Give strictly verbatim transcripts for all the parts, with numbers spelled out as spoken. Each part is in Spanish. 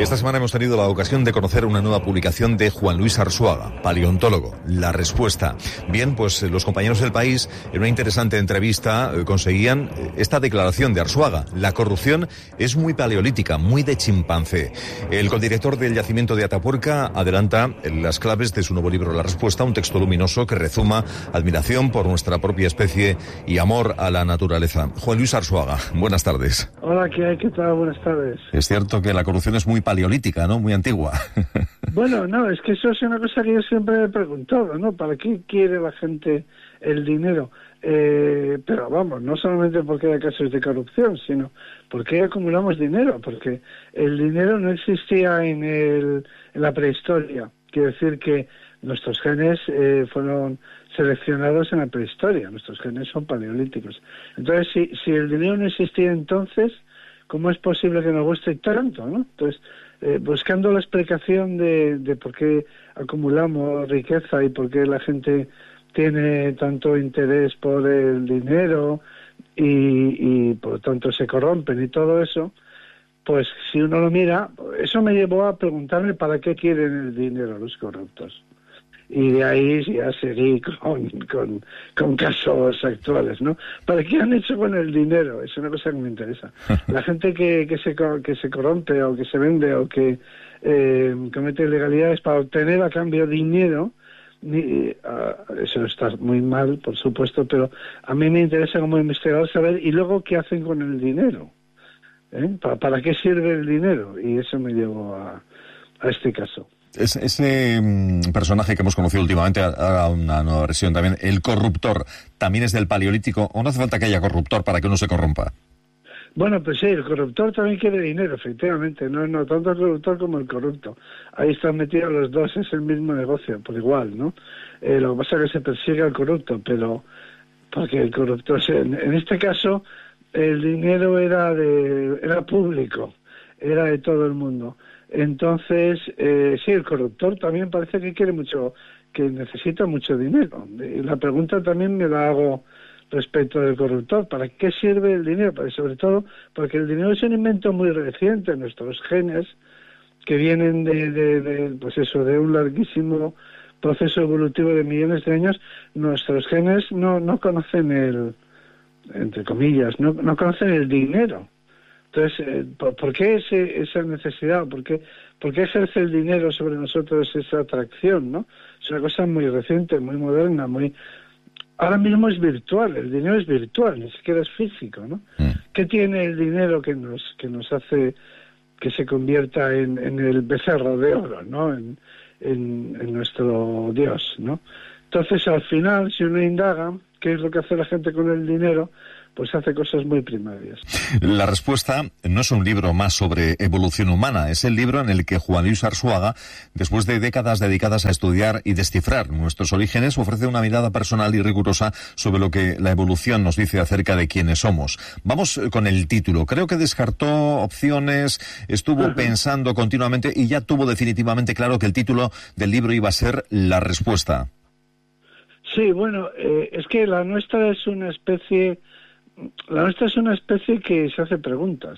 Esta semana hemos tenido la ocasión de conocer una nueva publicación de Juan Luis Arzuaga, paleontólogo, La Respuesta. Bien, pues los compañeros del País, en una interesante entrevista, eh, conseguían esta declaración de Arzuaga: la corrupción es muy paleolítica, muy de chimpancé. El codirector del yacimiento de Atapuerca adelanta las claves de su nuevo libro La Respuesta, un texto luminoso que rezuma admiración por nuestra propia especie y amor a la naturaleza. Juan Luis Arzuaga, buenas tardes. Hola, ¿qué hay? ¿Qué tal? Buenas tardes. Es cierto que la corrupción es muy paleolítica, ¿no? Muy antigua. Bueno, no, es que eso es una cosa que yo siempre he preguntado, ¿no? ¿Para qué quiere la gente el dinero? Eh, pero vamos, no solamente porque hay casos de corrupción, sino porque acumulamos dinero, porque el dinero no existía en, el, en la prehistoria. Quiere decir que nuestros genes eh, fueron seleccionados en la prehistoria, nuestros genes son paleolíticos. Entonces, si, si el dinero no existía entonces, ¿cómo es posible que nos guste tanto, no? Entonces, eh, buscando la explicación de, de por qué acumulamos riqueza y por qué la gente tiene tanto interés por el dinero y, y por lo tanto se corrompen y todo eso, pues si uno lo mira, eso me llevó a preguntarme para qué quieren el dinero los corruptos. Y de ahí ya seguí con, con, con casos actuales, ¿no? ¿Para qué han hecho con el dinero? Es una cosa que me interesa. La gente que, que, se, que se corrompe o que se vende o que eh, comete ilegalidades para obtener a cambio dinero, ni, uh, eso está muy mal, por supuesto, pero a mí me interesa como investigador saber, y luego qué hacen con el dinero. ¿Eh? ¿Para, ¿Para qué sirve el dinero? Y eso me llevó a, a este caso. Es, ese um, personaje que hemos conocido últimamente, ahora una nueva versión también, el corruptor, ¿también es del paleolítico o no hace falta que haya corruptor para que uno se corrompa? Bueno, pues sí, el corruptor también quiere dinero, efectivamente, no, no tanto el corruptor como el corrupto. Ahí están metidos los dos, es el mismo negocio, por igual, ¿no? Eh, lo que pasa es que se persigue al corrupto, pero porque el corruptor, en, en este caso, el dinero era de era público, era de todo el mundo. Entonces, eh, sí, el corruptor también parece que quiere mucho, que necesita mucho dinero. Y la pregunta también me la hago respecto del corruptor. ¿Para qué sirve el dinero? Pues sobre todo porque el dinero es un invento muy reciente. Nuestros genes, que vienen de, de, de, pues eso, de un larguísimo proceso evolutivo de millones de años, nuestros genes no, no conocen el, entre comillas, no, no conocen el dinero. Entonces, eh, ¿por, ¿por qué ese, esa necesidad? ¿Por qué, ¿Por qué ejerce el dinero sobre nosotros esa atracción, no? Es una cosa muy reciente, muy moderna, muy... Ahora mismo es virtual, el dinero es virtual, ni siquiera es físico, ¿no? Mm. ¿Qué tiene el dinero que nos que nos hace que se convierta en, en el becerro de oro, ¿no? En, en, en nuestro Dios, ¿no? Entonces, al final, si uno indaga qué es lo que hace la gente con el dinero, pues hace cosas muy primarias. La Respuesta no es un libro más sobre evolución humana, es el libro en el que Juan Luis Arzuaga, después de décadas dedicadas a estudiar y descifrar nuestros orígenes, ofrece una mirada personal y rigurosa sobre lo que la evolución nos dice acerca de quiénes somos. Vamos con el título. Creo que descartó opciones, estuvo uh-huh. pensando continuamente y ya tuvo definitivamente claro que el título del libro iba a ser La Respuesta. Sí, bueno, eh, es que la nuestra es una especie... La nuestra es una especie que se hace preguntas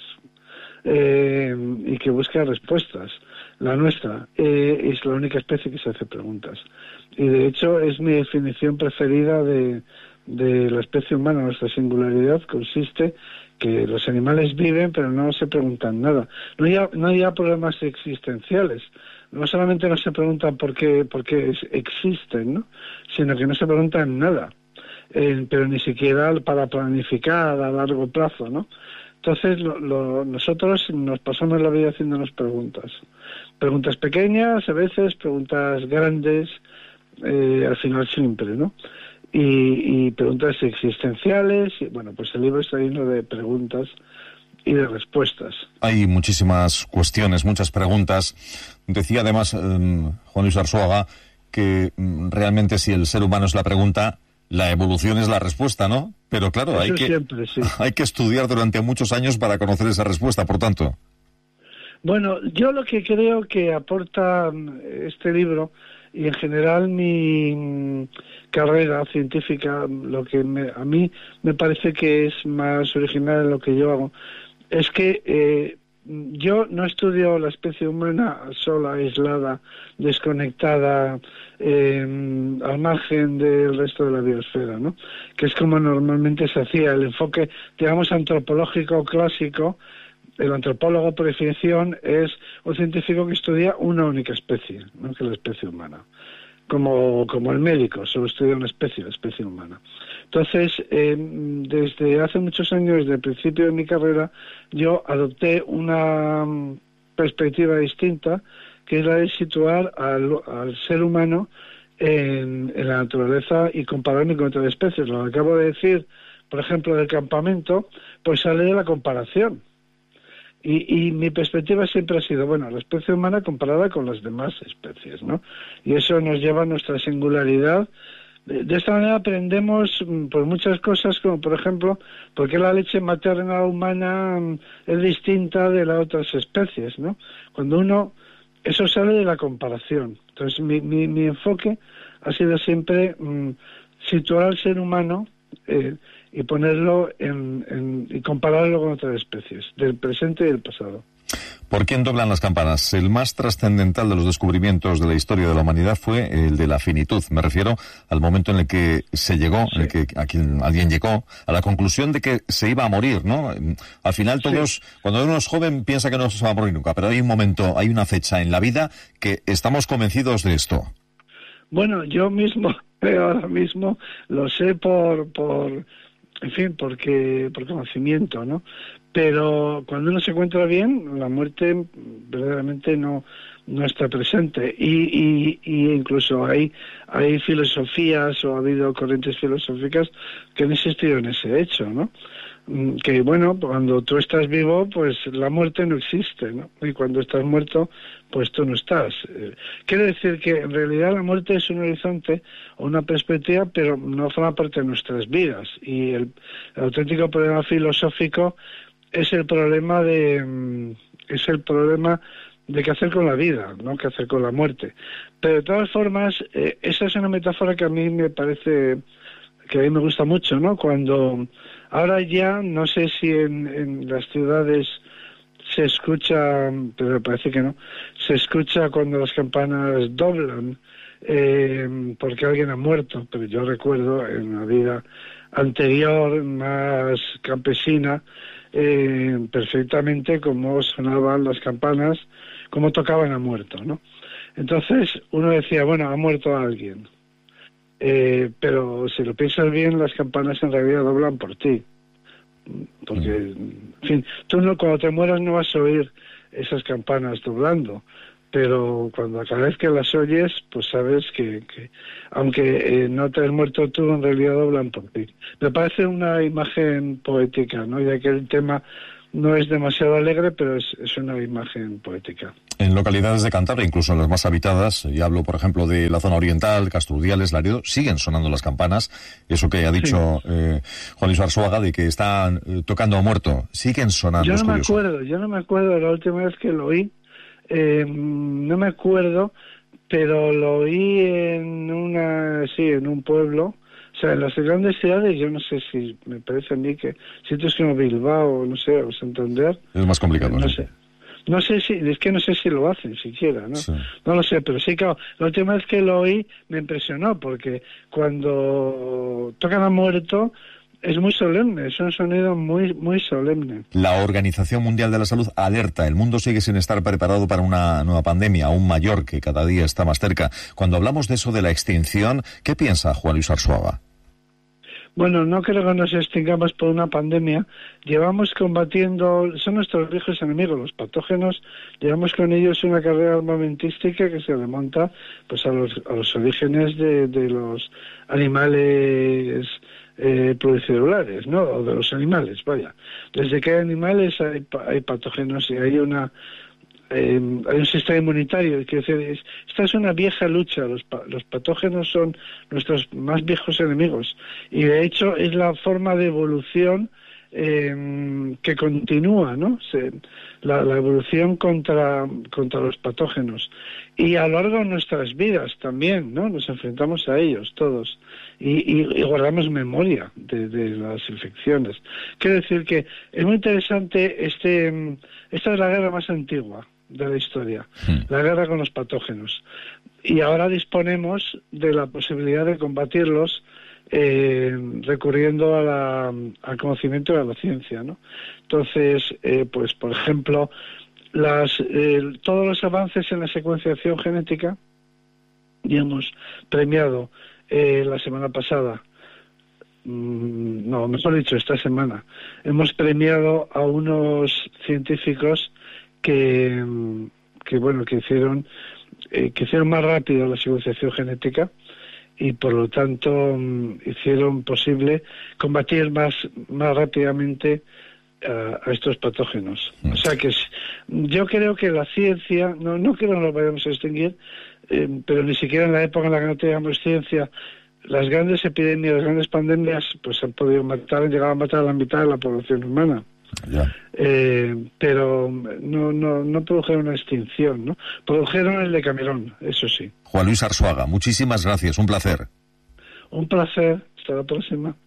eh, y que busca respuestas. La nuestra eh, es la única especie que se hace preguntas. Y de hecho es mi definición preferida de, de la especie humana. Nuestra singularidad consiste que los animales viven pero no se preguntan nada. No hay, no hay problemas existenciales. No solamente no se preguntan por qué, por qué existen, ¿no? Sino que no se preguntan nada. Eh, pero ni siquiera para planificar a largo plazo, ¿no? Entonces lo, lo, nosotros nos pasamos la vida haciéndonos preguntas, preguntas pequeñas a veces, preguntas grandes, eh, al final siempre, ¿no? Y, y preguntas existenciales, y bueno, pues el libro está lleno de preguntas y de respuestas. Hay muchísimas cuestiones, muchas preguntas. Decía además eh, Juan Luis Arzuaga que mm, realmente si el ser humano es la pregunta, la evolución es la respuesta, ¿no? Pero claro, hay que, siempre, sí. hay que estudiar durante muchos años para conocer esa respuesta, por tanto. Bueno, yo lo que creo que aporta este libro y en general mi carrera científica, lo que me, a mí me parece que es más original en lo que yo hago, es que eh, yo no estudio la especie humana sola, aislada, desconectada, eh, al margen del resto de la biosfera, ¿no? Que es como normalmente se hacía. El enfoque, digamos, antropológico clásico, el antropólogo por definición es un científico que estudia una única especie, ¿no? Que es la especie humana. Como, como el médico, solo estudia una especie, la especie humana. Entonces, eh, desde hace muchos años, desde el principio de mi carrera, yo adopté una perspectiva distinta, que es la de situar al, al ser humano en, en la naturaleza y compararme con otras especies. Lo que acabo de decir, por ejemplo, del campamento, pues sale de la comparación. Y, y mi perspectiva siempre ha sido, bueno, la especie humana comparada con las demás especies, ¿no? Y eso nos lleva a nuestra singularidad. De, de esta manera aprendemos por muchas cosas, como por ejemplo, por qué la leche materna humana es distinta de las otras especies, ¿no? Cuando uno, eso sale de la comparación. Entonces, mi, mi, mi enfoque ha sido siempre mmm, situar al ser humano eh, y ponerlo en, en, y compararlo con otras especies, del presente y del pasado. ¿Por quién doblan las campanas? El más trascendental de los descubrimientos de la historia de la humanidad fue el de la finitud. Me refiero al momento en el que se llegó, sí. en el que a quien, alguien llegó a la conclusión de que se iba a morir, ¿no? Al final todos, sí. cuando uno es joven piensa que no se va a morir nunca, pero hay un momento, hay una fecha en la vida que estamos convencidos de esto. Bueno, yo mismo, ahora mismo, lo sé por, por, en fin, porque, por conocimiento, ¿no? Pero cuando uno se encuentra bien, la muerte verdaderamente no, no está presente. Y, y, y incluso hay, hay filosofías o ha habido corrientes filosóficas que han existido en ese hecho, ¿no? Que bueno, cuando tú estás vivo, pues la muerte no existe, ¿no? Y cuando estás muerto, pues tú no estás. Quiere decir que en realidad la muerte es un horizonte o una perspectiva, pero no forma parte de nuestras vidas. Y el, el auténtico problema filosófico es el problema de es el problema de qué hacer con la vida, no qué hacer con la muerte. Pero de todas formas, eh, esa es una metáfora que a mí me parece, que a mí me gusta mucho, ¿no? Cuando ahora ya, no sé si en, en las ciudades se escucha, pero me parece que no, se escucha cuando las campanas doblan eh, porque alguien ha muerto, pero yo recuerdo en la vida anterior, más campesina, eh, perfectamente cómo sonaban las campanas, cómo tocaban a muerto, ¿no? Entonces uno decía, bueno, ha muerto alguien. Eh, pero si lo piensas bien, las campanas en realidad doblan por ti, porque, en fin, tú no, cuando te mueras no vas a oír esas campanas doblando, pero cuando cada vez que las oyes, pues sabes que, que aunque eh, no te has muerto tú, en realidad doblan por ti. Me parece una imagen poética, ¿no? Ya que el tema no es demasiado alegre, pero es, es una imagen poética. En localidades de Cantabria, incluso en las más habitadas, y hablo, por ejemplo, de la zona oriental, Castrudiales, Laredo, siguen sonando las campanas. Eso que ha dicho sí. eh, Juan Luis Arzuaga, de que están eh, tocando a muerto, siguen sonando. Yo no me acuerdo, yo no me acuerdo de la última vez que lo oí, eh, no me acuerdo, pero lo oí en una, sí, en un pueblo. O sea, en las grandes ciudades, yo no sé si, me parece a mí que sitios como Bilbao, no sé, o Santander... Es más complicado, no ¿sí? sé. No sé si, es que no sé si lo hacen siquiera, ¿no? Sí. No lo sé, pero sí, claro, la última vez que lo oí me impresionó, porque cuando tocan a muerto es muy solemne, es un sonido muy, muy solemne. La Organización Mundial de la Salud alerta, el mundo sigue sin estar preparado para una nueva pandemia, aún mayor, que cada día está más cerca. Cuando hablamos de eso de la extinción, ¿qué piensa Juan Luis Arzuaga? Bueno, no creo que nos extingamos por una pandemia. Llevamos combatiendo, son nuestros viejos enemigos, los patógenos. Llevamos con ellos una carrera armamentística que se remonta pues a los, a los orígenes de, de los animales eh, pluricelulares, ¿no? O de los animales, vaya. Desde que hay animales hay, hay patógenos y hay una... Eh, hay un sistema inmunitario, es decir, esta es una vieja lucha, los, los patógenos son nuestros más viejos enemigos y de hecho es la forma de evolución eh, que continúa, ¿no? Se, la, la evolución contra, contra los patógenos. Y a lo largo de nuestras vidas también, ¿no? Nos enfrentamos a ellos todos y, y, y guardamos memoria de, de las infecciones. Quiero decir que es muy interesante, este, esta es la guerra más antigua de la historia, sí. La guerra con los patógenos. Y ahora disponemos de la posibilidad de combatirlos eh, recurriendo a la, al conocimiento de la ciencia, ¿no? Entonces, eh, pues por ejemplo, las eh, todos los avances en la secuenciación genética, y hemos premiado eh, la semana pasada, mmm, no, mejor dicho, esta semana, hemos premiado a unos científicos que, que bueno, que hicieron eh, que hicieron más rápido la secuenciación genética y por lo tanto um, hicieron posible combatir más más rápidamente a, a estos patógenos. Mm. O sea que es, yo creo que la ciencia, no no creo que nos vayamos a extinguir, eh, pero ni siquiera en la época en la que no teníamos ciencia, las grandes epidemias, las grandes pandemias, pues han podido matar, han llegado a matar a la mitad de la población humana. Ya. Eh, pero no, no, no produjeron una extinción, ¿no? Produjeron el Decamerón, eso sí. Juan Luis Arzuaga, muchísimas gracias, un placer. Un placer, hasta la próxima.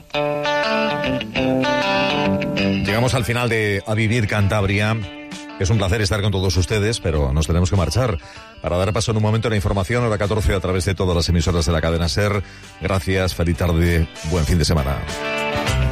Llegamos al final de A Vivir Cantabria. Es un placer estar con todos ustedes, pero nos tenemos que marchar para dar paso en un momento a la información, hora catorce, a través de todas las emisoras de la cadena SER. Gracias, feliz tarde, buen fin de semana.